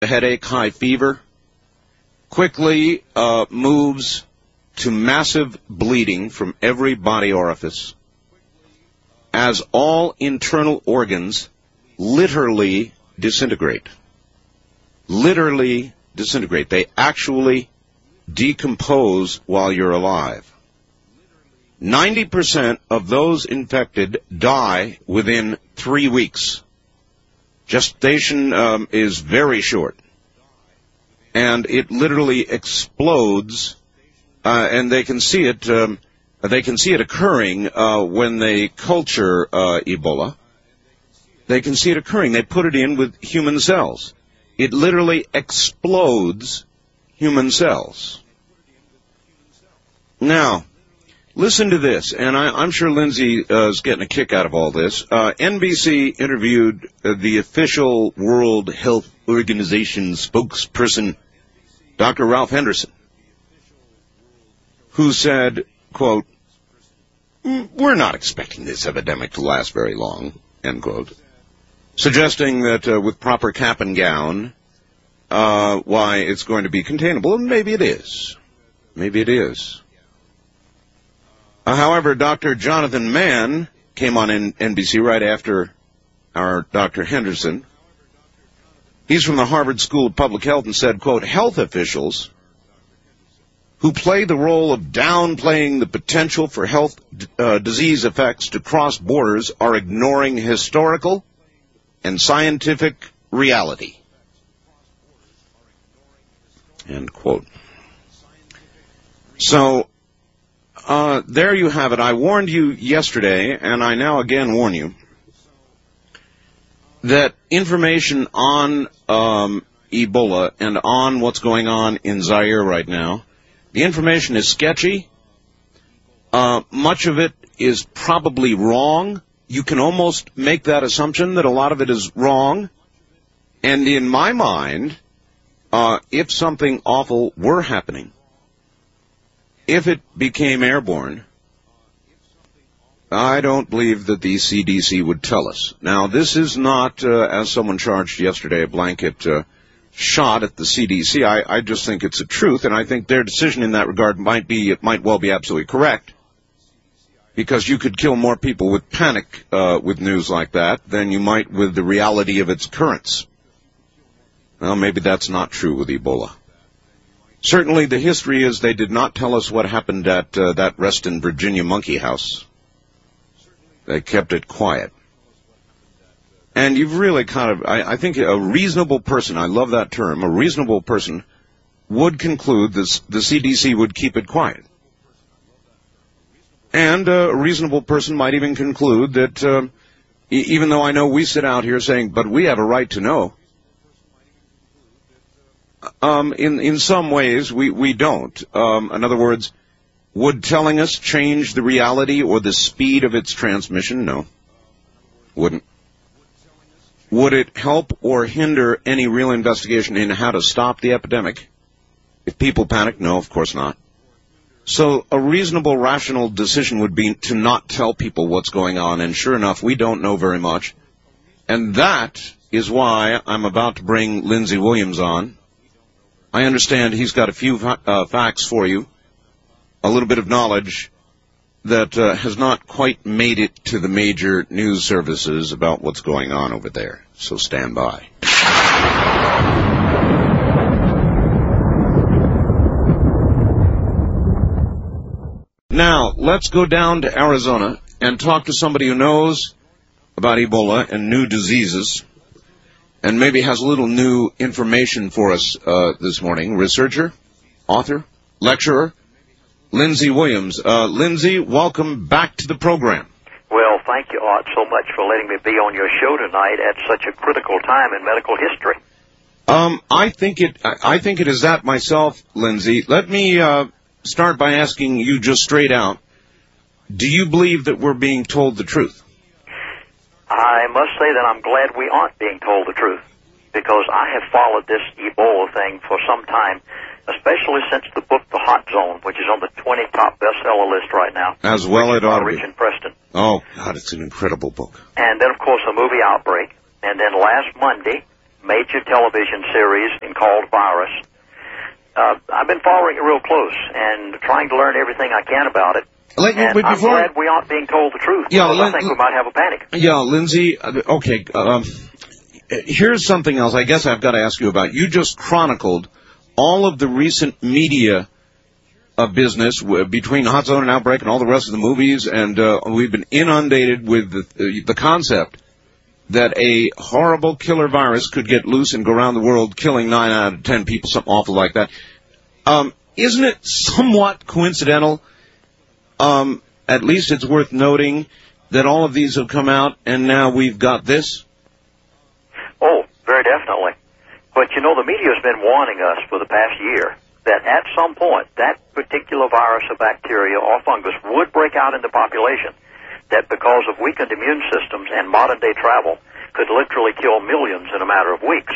headache, high fever, quickly moves to massive bleeding from every body orifice, as all internal organs literally disintegrate. Literally disintegrate. They actually decompose while you're alive. 90% of those infected die within 3 weeks. Gestation is very short. And it literally explodes, and they can see it occurring when they culture Ebola. They can see it occurring. They put it in with human cells. It literally explodes human cells. Now, listen to this, and I'm sure Lindsay is getting a kick out of all this. NBC interviewed the official World Health Organization spokesperson, Dr. Ralph Henderson, who said, quote, "We're not expecting this epidemic to last very long," end quote, suggesting that with proper cap and gown, why it's going to be containable, and maybe it is. Maybe it is. However, Dr. Jonathan Mann came on NBC right after our Dr. Henderson. He's from the Harvard School of Public Health and said, quote, "Health officials who play the role of downplaying the potential for health disease effects to cross borders are ignoring historical and scientific reality." End quote. So, there you have it. I warned you yesterday, and I now again warn you, that information on Ebola and on what's going on in Zaire right now, the information is sketchy. Much of it is probably wrong. You can almost make that assumption that a lot of it is wrong. And in my mind, if something awful were happening, if it became airborne, I don't believe that the CDC would tell us. Now, this is not, as someone charged yesterday, a blanket shot at the CDC. I just think it's a truth, and I think their decision in that regard might well be absolutely correct, because you could kill more people with panic with news like that than you might with the reality of its occurrence. Well, maybe that's not true with Ebola. Certainly the history is they did not tell us what happened at that Reston, Virginia monkey house. They kept it quiet. And you've really I think a reasonable person, I love that term, a reasonable person would conclude the CDC would keep it quiet. And a reasonable person might even conclude that even though I know we sit out here saying, but we have a right to know, in some ways, we don't. In other words, would telling us change the reality or the speed of its transmission? No. Wouldn't. Would it help or hinder any real investigation in how to stop the epidemic? If people panic? No, of course not. So a reasonable, rational decision would be to not tell people what's going on, and sure enough, we don't know very much. And that is why I'm about to bring Lindsay Williams on. I understand he's got a few facts for you, a little bit of knowledge that has not quite made it to the major news services about what's going on over there. So stand by. Now, let's go down to Arizona and talk to somebody who knows about Ebola and new diseases, and maybe has a little new information for us this morning. Researcher, author, lecturer, Lindsay Williams. Lindsay, welcome back to the program. Well, thank you, Art, so much for letting me be on your show tonight at such a critical time in medical history. I think it is that myself, Lindsay. Let me start by asking you just straight out, do you believe that we're being told the truth? I must say that I'm glad we aren't being told the truth, because I have followed this Ebola thing for some time, especially since the book The Hot Zone, which is on the 20 top bestseller list right now. As well it ought to be. Richard Preston. Oh, God, it's an incredible book. And then, of course, the movie Outbreak. And then last Monday, major television series called Virus. I've been following it real close and trying to learn everything I can about it. And I'm glad we aren't being told the truth, because I think we might have a panic. Yeah, Lindsay, okay, here's something else I guess I've got to ask you about. You just chronicled all of the recent media business between Hot Zone and Outbreak and all the rest of the movies, and we've been inundated with the concept that a horrible killer virus could get loose and go around the world killing 9 out of 10 people, something awful like that. Isn't it somewhat coincidental? At least it's worth noting that all of these have come out, and now we've got this? Oh, very definitely. But, you know, the media has been warning us for the past year that at some point that particular virus or bacteria or fungus would break out in the population, that because of weakened immune systems and modern-day travel could literally kill millions in a matter of weeks.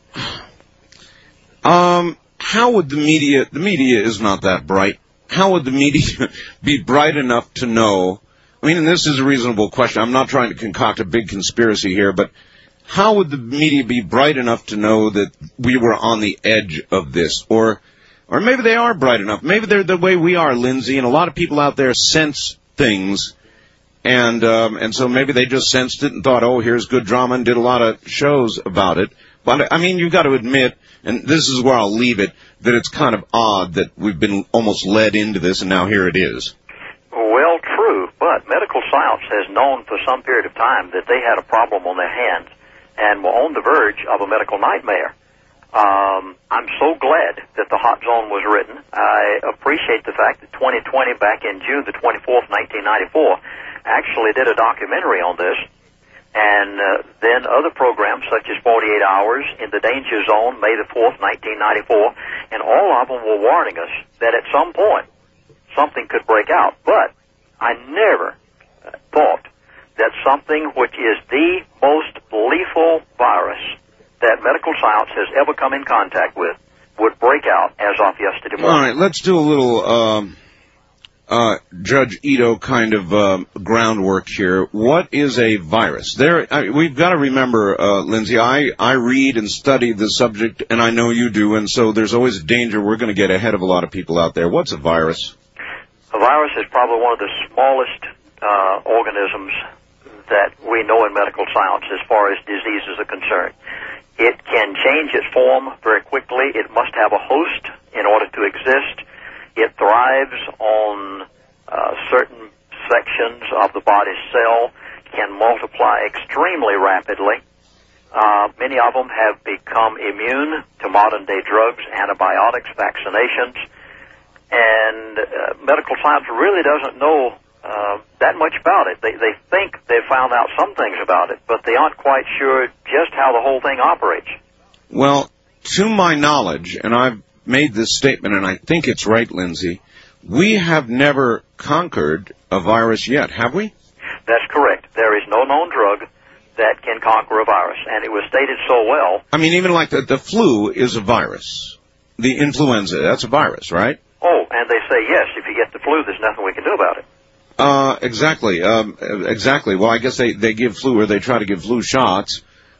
How would the media is not that bright. How would the media be bright enough to know? I mean, and this is a reasonable question. I'm not trying to concoct a big conspiracy here, but how would the media be bright enough to know that we were on the edge of this? Or maybe they are bright enough. Maybe they're the way we are, Lindsay, and a lot of people out there sense things, and so maybe they just sensed it and thought, oh, here's good drama, and did a lot of shows about it. But, I mean, you've got to admit, and this is where I'll leave it, that it's kind of odd that we've been almost led into this, and now here it is. Well, true, but medical science has known for some period of time that they had a problem on their hands and were on the verge of a medical nightmare. I'm so glad that the Hot Zone was written. I appreciate the fact that 2020, back in June the 24th, 1994, actually did a documentary on this. And then other programs such as 48 Hours, In the Danger Zone, May the 4th, 1994, and all of them were warning us that at some point something could break out. But I never thought that something which is the most lethal virus that medical science has ever come in contact with would break out as of yesterday morning. All right, let's do a little Judge Ito kind of groundwork here. What is a virus? We've got to remember, Lindsay, I read and study the subject, and I know you do, and so there's always a danger we're going to get ahead of a lot of people out there. What's a virus? A virus is probably one of the smallest organisms that we know in medical science as far as diseases are concerned. It can change its form very quickly. It must have a host in order to exist. It thrives on certain sections of the body's cell, can multiply extremely rapidly. Many of them have become immune to modern-day drugs, antibiotics, vaccinations, and medical science really doesn't know that much about it. They think they've found out some things about it, but they aren't quite sure just how the whole thing operates. Well, to my knowledge, and I've made this statement, and I think it's right, Lindsay, we have never conquered a virus yet, have we? That's correct. There is no known drug that can conquer a virus, and it was stated so well. I mean, even like the flu is a virus. The influenza, that's a virus, right? Oh, and they say, yes, if you get the flu, there's nothing we can do about it. Exactly. Well, I guess they give flu, or they try to give flu shots.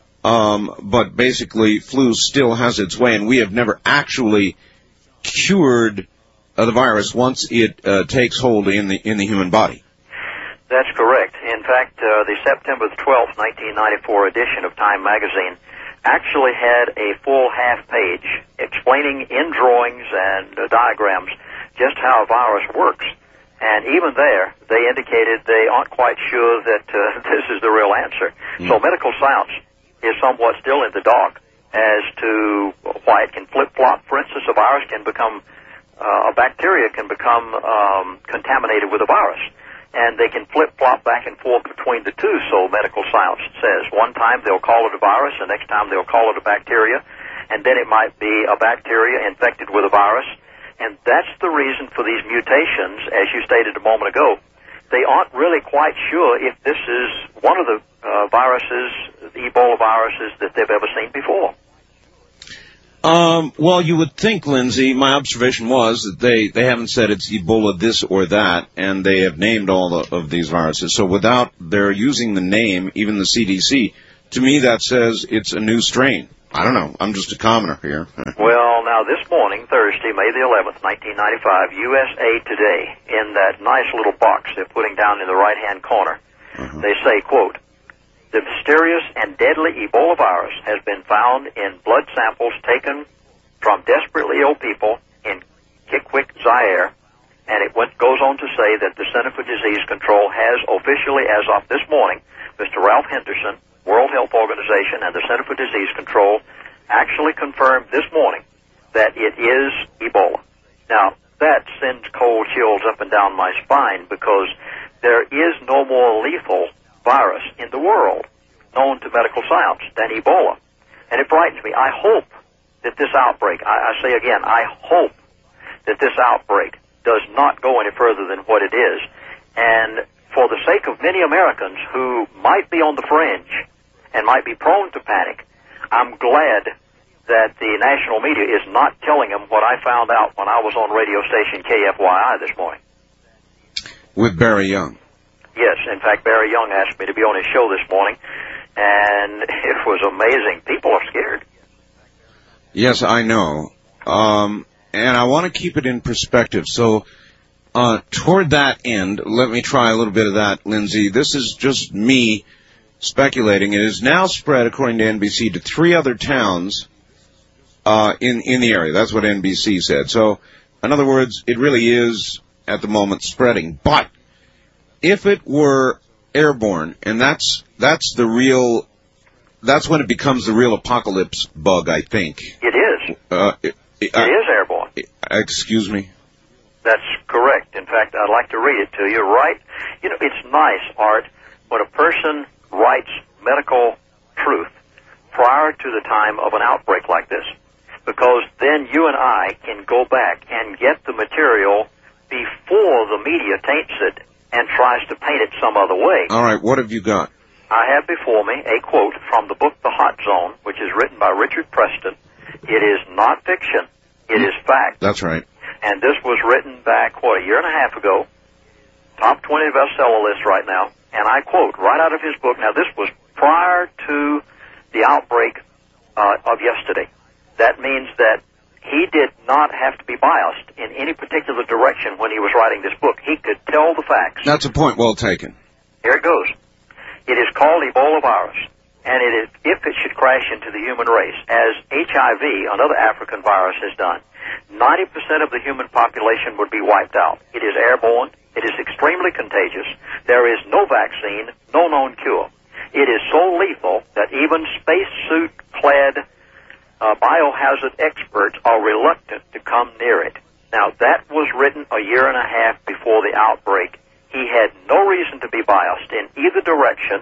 But basically, flu still has its way, and we have never actually cured the virus once it takes hold in the human body. That's correct. In fact, the September 12th, 1994 edition of Time magazine actually had a full half page explaining in drawings and diagrams just how a virus works. And even there, they indicated they aren't quite sure that this is the real answer. So medical science is somewhat still in the dark as to why it can flip-flop. For instance, a virus can become, a bacteria can become contaminated with a virus. And they can flip-flop back and forth between the two, so medical science says. One time they'll call it a virus, the next time they'll call it a bacteria, and then it might be a bacteria infected with a virus. And that's the reason for these mutations, as you stated a moment ago. They aren't really quite sure if this is one of the viruses, the Ebola viruses, that they've ever seen before. Well, you would think, Lindsay, my observation was that they haven't said it's Ebola this or that, and they have named all of these viruses. So without their using the name, even the CDC, to me that says it's a new strain. I don't know. I'm just a commoner here. Well, now this morning, Thursday, May the 11th, 1995, USA Today, in that nice little box they're putting down in the right-hand corner, they say, quote, "The mysterious and deadly Ebola virus has been found in blood samples taken from desperately ill people in Kikwit, Zaire," and it goes on to say that the Center for Disease Control has officially, as of this morning, Mr. Ralph Henderson, World Health Organization, and the Center for Disease Control actually confirmed this morning that it is Ebola. Now, that sends cold chills up and down my spine because there is no more lethal virus in the world known to medical science than Ebola. And it frightens me. I hope that this outbreak, I say again, I hope that this outbreak does not go any further than what it is. And for the sake of many Americans who might be on the fringe and might be prone to panic, I'm glad that the national media is not telling them what I found out when I was on radio station KFYI this morning. With Barry Young. Yes, in fact, Barry Young asked me to be on his show this morning, and it was amazing. People are scared. Yes, I know. And I want to keep it in perspective. So, toward that end, let me try a little bit of that, Lindsay. This is just me speculating. It is now spread, according to NBC, to 3 other towns in the area. That's what NBC said. So, in other words, it really is, at the moment, spreading. But if it were airborne, and that's when it becomes the real apocalypse bug, I think. It is. It is airborne. Excuse me? That's correct. In fact, I'd like to read it to you, right? You know, it's nice, Art, when a person writes medical truth prior to the time of an outbreak like this, because then you and I can go back and get the material before the media taints it and tries to paint it some other way. All right, what have you got? I have before me a quote from the book The Hot Zone, which is written by Richard Preston. It is not fiction. It is fact. That's right. And this was written back, a year and a half ago. Top 20 bestseller list right now. And I quote right out of his book. Now, this was prior to the outbreak of yesterday. That means that he did not have to be biased in any particular direction when he was writing this book. He could tell the facts. That's a point well taken. Here it goes. It is called Ebola virus, and it is, if it should crash into the human race, as HIV, another African virus, has done, 90% of the human population would be wiped out. It is airborne. It is extremely contagious. There is no vaccine, no known cure. It is so lethal that even spacesuit-clad biohazard experts are reluctant to come near it. Now, that was written a year and a half before the outbreak. He had no reason to be biased in either direction.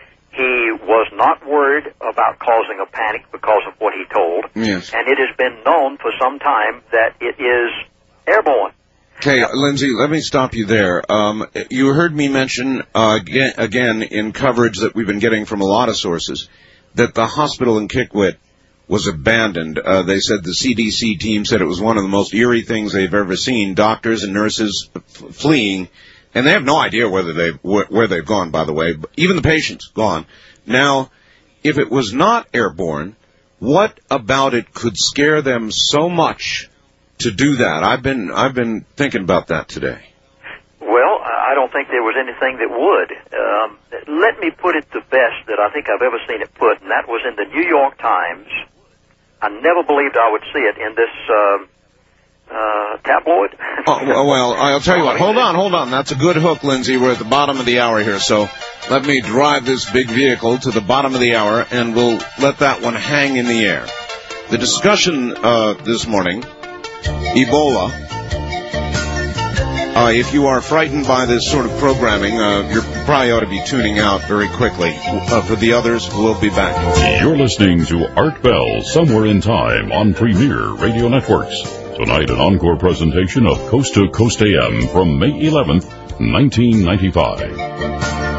He was not worried about causing a panic because of what he told. Yes. And it has been known for some time that it is airborne. Okay, Lindsay, let me stop you there. You heard me mention, again, in coverage that we've been getting from a lot of sources, that the hospital in Kikwit was abandoned. They said the CDC team said it was one of the most eerie things they've ever seen, doctors and nurses fleeing. And they have no idea where they've gone, by the way. Even the patients gone. Now, if it was not airborne, what about it could scare them so much to do that? I've been thinking about that today. Well, I don't think there was anything that would. Let me put it the best that I think I've ever seen it put, and that was in the New York Times. I never believed I would see it in this tabloid. Well, I'll tell you what. Hold on. That's a good hook, Lindsay. We're at the bottom of the hour here, so let me drive this big vehicle to the bottom of the hour, and we'll let that one hang in the air. The discussion this morning, Ebola. If you are frightened by this sort of programming, you probably ought to be tuning out very quickly. For the others, we'll be back. You're listening to Art Bell, Somewhere in Time, on Premier Radio Networks. Tonight, an encore presentation of Coast to Coast AM from May 11th, 1995.